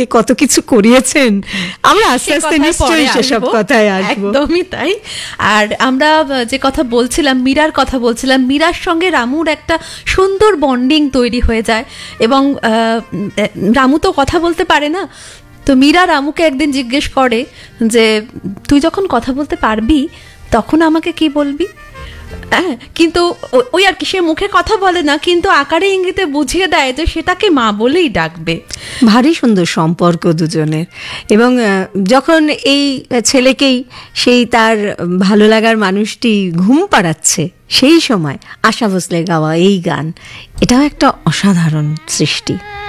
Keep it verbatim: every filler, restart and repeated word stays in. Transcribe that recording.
আমাকে কত কিছু করিয়েছেন, আমরা আস্তে আস্তে নিশ্চয়ই সেসব কথায় আসবো। একদমই তাই। আর আমরা যে কথা বলছিলাম, মীরার কথা বলছিলাম, মীরার সঙ্গে রামুর একটা সুন্দর বন্ডিং তৈরি হয়ে যায়, এবং রামু তো কথা বলতে পারে না, তো মীরা রামুকে একদিন জিজ্ঞেস করে যে তুই যখন কথা বলতে পারবি তখন আমাকে কি বলবি। হ্যাঁ, কিন্তু ওই আর কি, সে মুখে কথা বলে না, কিন্তু আকারে ইঙ্গিতে বুঝিয়ে দেয় যে সেটাকে মা বলেই ডাকবে। ভারী সুন্দর সম্পর্ক দুজনের। এবং যখন এই ছেলেকেই সেই তার ভালো লাগার মানুষটি ঘুম পাড়াচ্ছে, সেই সময় আশা ভোসলে গাওয়া এই গান, এটাও একটা অসাধারণ সৃষ্টি।